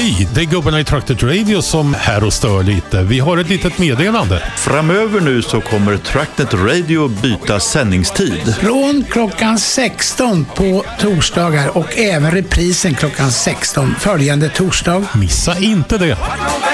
Hej, det är gubbarna i Traktet Radio som här och stör lite. Vi har ett litet meddelande. Framöver nu så kommer Traktet Radio byta sändningstid. Från klockan 16 på torsdagar och även reprisen klockan 16 följande torsdag. Missa inte det.